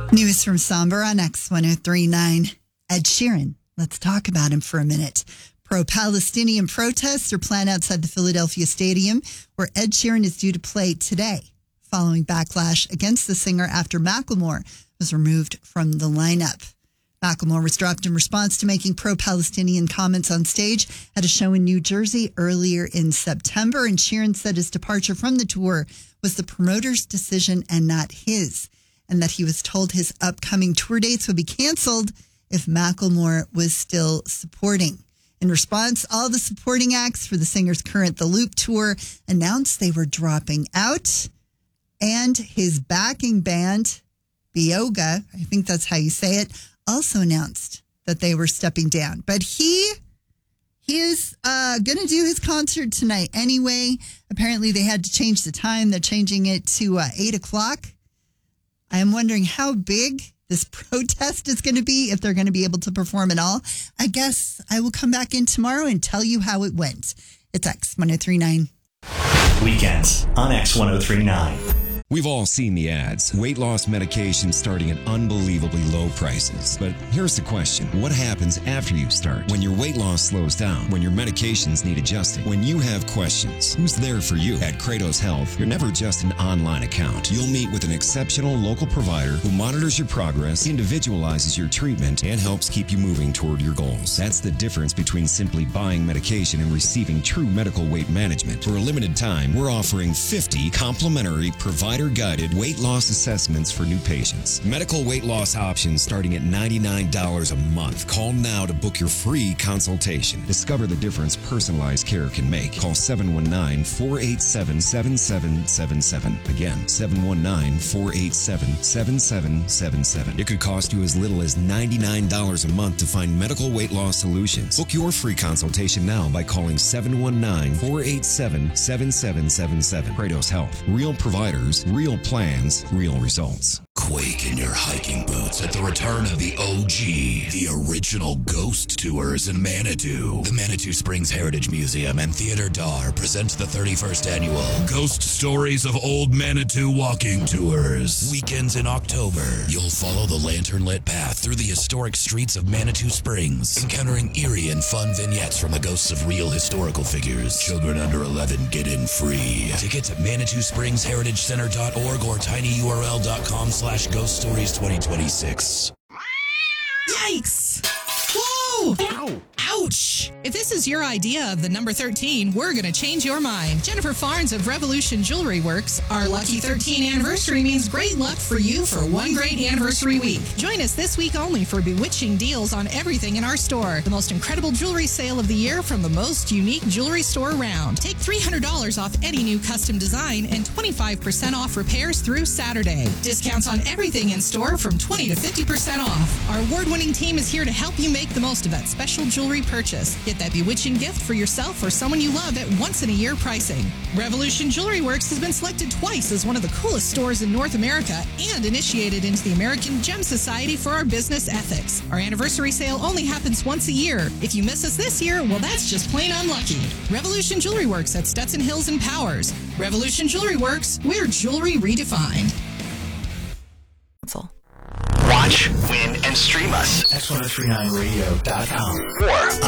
News from Somber on X1039. Ed Sheeran. Let's talk about him for a minute. Pro-Palestinian protests are planned outside the Philadelphia Stadium, where Ed Sheeran is due to play today, following backlash against the singer after Macklemore was removed from the lineup. Macklemore was dropped in response to making pro-Palestinian comments on stage at a show in New Jersey earlier in September, and Sheeran said his departure from the tour was the promoter's decision and not his, and that he was told his upcoming tour dates would be canceled if Macklemore was still supporting. In response, all the supporting acts for the singer's current The Loop tour announced they were dropping out, and his backing band, Bioga, I think that's how you say it, also announced that they were stepping down. But he is going to do his concert tonight anyway. Apparently, they had to change the time. They're changing it to 8 o'clock. I am wondering how big this protest is going to be, if they're going to be able to perform at all. I guess I will come back in tomorrow and tell you how it went. It's X1039. Weekends on X1039. We've all seen the ads. Weight loss medication starting at unbelievably low prices. But here's the question. What happens after you start? When your weight loss slows down? When your medications need adjusting? When you have questions? Who's there for you? At Kratos Health, you're never just an online account. You'll meet with an exceptional local provider who monitors your progress, individualizes your treatment, and helps keep you moving toward your goals. That's the difference between simply buying medication and receiving true medical weight management. For a limited time, we're offering 50 complimentary provider-guided weight loss assessments for new patients. Medical weight loss options starting at $99 a month. Call now to book your free consultation. Discover the difference personalized care can make. Call 719-487-7777. Again, 719-487-7777. It could cost you as little as $99 a month to find medical weight loss solutions. Book your free consultation now by calling 719-487-7777. Kratos Health. Real providers, real plans, real results. Quake in your hiking boots at the return of the OG, the original Ghost Tours in Manitou. The Manitou Springs Heritage Museum and Theater Dar presents the 31st annual Ghost Stories of Old Manitou Walking Tours. Weekends in October, you'll follow the lantern-lit path through the historic streets of Manitou Springs, encountering eerie and fun vignettes from the ghosts of real historical figures. Children under 11 get in free. Tickets at ManitouSpringsHeritageCenter.org or tinyurl.com/Ghost Stories 2026. Yikes! Whoa! Ow! Ouch! If this is your idea of the number 13, we're going to change your mind. Jennifer Farnes of Revolution Jewelry Works. Our lucky 13 anniversary means great luck for you for one great anniversary week. Join us this week only for bewitching deals on everything in our store. The most incredible jewelry sale of the year from the most unique jewelry store around. Take $300 off any new custom design and 25% off repairs through Saturday. Discounts on everything in store from 20 to 50% off. Our award-winning team is here to help you make the most of that special jewelry purchase. Get that bewitching gift for yourself or someone you love at once-in-a-year pricing. Revolution Jewelry Works has been selected twice as one of the coolest stores in North America and initiated into the American Gem Society for our business ethics. Our anniversary sale only happens once a year. If you miss us this year, well, that's just plain unlucky. Revolution Jewelry Works at Stetson Hills and Powers. Revolution Jewelry Works, we're jewelry redefined. Watch, win, and stream us. X1039radio.com or